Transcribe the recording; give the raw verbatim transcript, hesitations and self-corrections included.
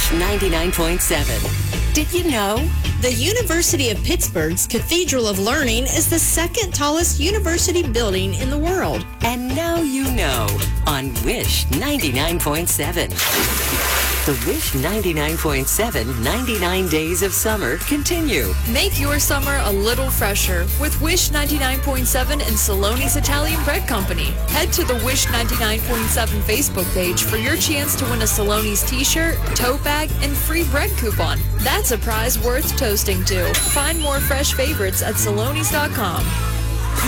Wish ninety-nine point seven. Did you know? The University of Pittsburgh's Cathedral of Learning is the second tallest university building in the world. And now you know on Wish ninety-nine point seven. The Wish ninety-nine point seven ninety-nine Days of Summer continue. Make your summer a little fresher with Wish ninety-nine point seven and Saloni's Italian Bread Company. Head to the Wish ninety-nine point seven Facebook page for your chance to win a Saloni's t-shirt, tote bag, and free bread coupon. That's a prize worth toasting to. Find more fresh favorites at Salonis dot com.